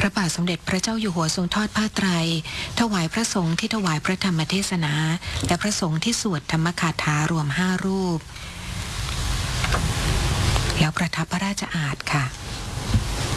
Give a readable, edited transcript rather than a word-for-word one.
ระบาทสมเด็จพระเจ้าอยู่หัวทรงทอดผ้าไตรถวายพระสงฆ์ที่ถวายพระธรรมเทศนาและพระสงฆ์ที่สวดธรรมคาถารวม5 รูปแล้วประทับพระราชอาณาค่ะ